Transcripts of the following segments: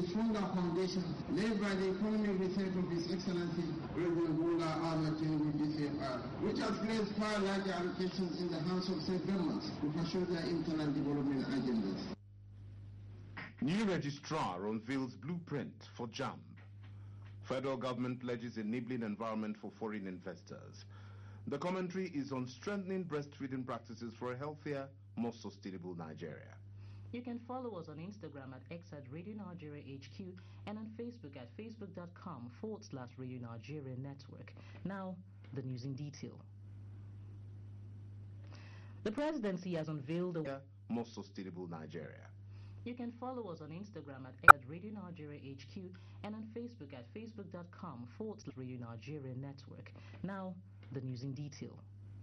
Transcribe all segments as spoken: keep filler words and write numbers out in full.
the Fonda Foundation, led by the Economic Research of His Excellency President Bola Ahmed Tinubu D C F R, which has placed far larger allocations in the hands of state governments to pursue their internal development agendas. New registrar unveils blueprint for JAMB. Federal government pledges enabling environment for foreign investors. The commentary is on strengthening breastfeeding practices for a healthier, more sustainable Nigeria. You can follow us on Instagram at X at Radio Nigeria H Q and on Facebook at facebook.com forward slash Radio Nigeria Network. Now, the news in detail. The presidency has unveiled a more sustainable Nigeria. You can follow us on Instagram at, at Radio Nigeria H Q and on Facebook at facebook.com forward slash Radio Nigeria Network. Now, the news in detail.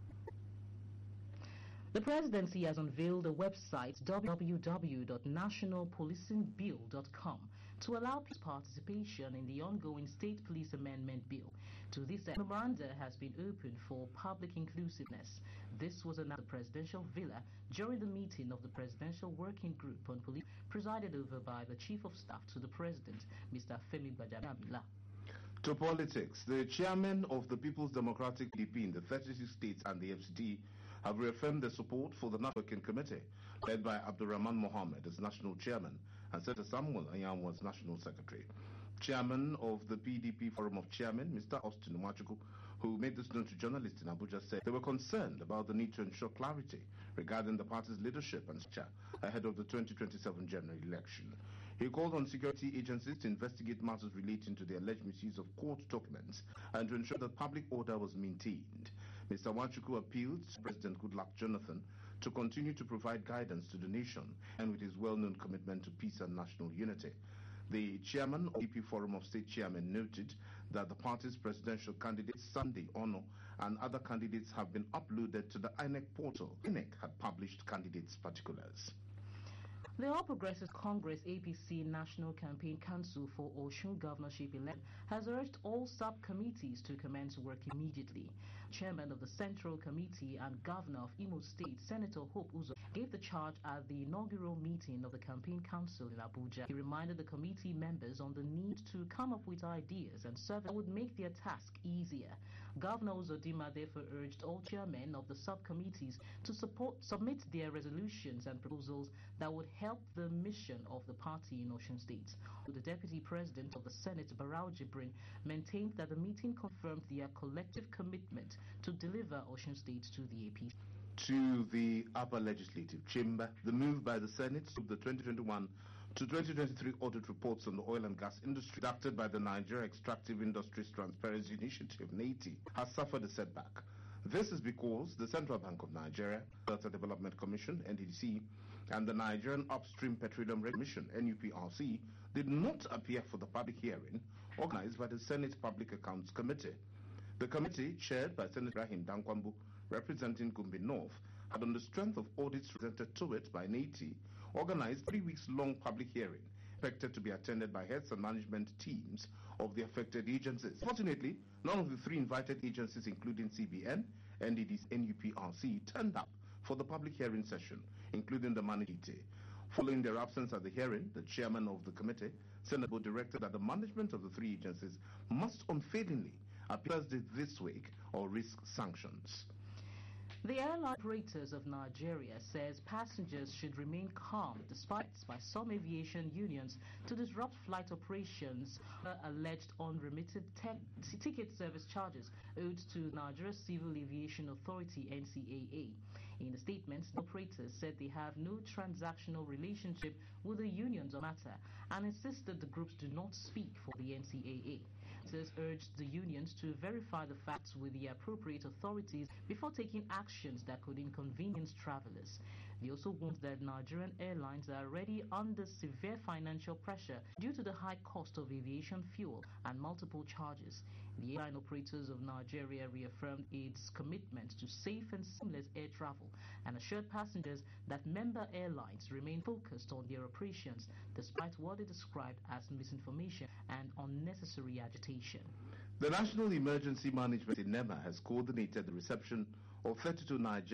The presidency has unveiled a website w w w dot national policing bill dot com to allow participation in the ongoing State Police Amendment Bill. To this end, memoranda has been opened for public inclusiveness. This was announced at the Presidential Villa during the meeting of the Presidential Working Group on Police, presided over by the Chief of Staff to the President, Mister Femi Gbajabiamila. To politics, the chairman of the People's Democratic P D P in the thirty-six states and the F C T have reaffirmed their support for the National Working Committee, led by Abdurrahman Mohammed as national chairman and Senator Samuel Anyanwu as national secretary. Chairman of the P D P Forum of Chairmen, Mister Austin Nwachukwu, who made this known to journalists in Abuja, said they were concerned about the need to ensure clarity regarding the party's leadership and structure ahead of the twenty twenty-seven general election. He called on security agencies to investigate matters relating to the alleged misuse of court documents and to ensure that public order was maintained. Mister Nwachukwu appealed to President Goodluck Jonathan to continue to provide guidance to the nation and with his well-known commitment to peace and national unity. The chairman of the P D P Forum of State Chairmen noted that the party's presidential candidate Sunday Ono and other candidates have been uploaded to the I N E C portal. I N E C had published candidates' particulars. The All Progressives Congress A P C National Campaign Council for Osun Governorship election has urged all sub-committees to commence work immediately. Chairman of the Central Committee and Governor of Imo State, Senator Hope Uzo, gave the charge at the inaugural meeting of the Campaign Council in Abuja. He reminded the committee members on the need to come up with ideas and services that would make their task easier. Governor Uzodinma therefore urged all chairmen of the sub-committees to support, submit their resolutions and proposals that would help the mission of the party in Osun State. The Deputy President of the Senate, Barau Jibrin, maintained that the meeting confirmed their collective commitment to deliver Osun State to the A P C. To the upper legislative chamber, the move by the Senate to the twenty twenty-one to twenty twenty-three audit reports on the oil and gas industry conducted by the Nigeria Extractive Industries Transparency Initiative, N A T I, has suffered a setback. This is because the Central Bank of Nigeria, Delta Development Commission, N D D C, and the Nigerian Upstream Petroleum Commission, N U P R C, did not appear for the public hearing organized by the Senate Public Accounts Committee. The committee, chaired by Senator Rahim Dankwambu, representing Gombe North, had, on the strength of audits presented to it by N A T I, organized three weeks long public hearing expected to be attended by heads and management teams of the affected agencies. Fortunately, none of the three invited agencies, including C B N, N D D C, N U P R C, turned up for the public hearing session, including the management. Following their absence at the hearing, the chairman of the committee, Senator Bo, directed that the management of the three agencies must unfailingly appear this week or risk sanctions. The airline operators of Nigeria says passengers should remain calm despite by some aviation unions to disrupt flight operations uh, alleged unremitted ticket service charges owed to Nigeria Civil Aviation Authority N C A A. In the statement, the operators said they have no transactional relationship with the unions on the matter and insisted the groups do not speak for the N C A A. It urged the unions to verify the facts with the appropriate authorities before taking actions that could inconvenience travelers. They also warned that Nigerian airlines are already under severe financial pressure due to the high cost of aviation fuel and multiple charges. The airline operators of Nigeria reaffirmed its commitment to safe and seamless air travel and assured passengers that member airlines remain focused on their operations despite what they described as misinformation and unnecessary agitation. The National Emergency Management in NEMA has coordinated the reception of thirty-two Nigerian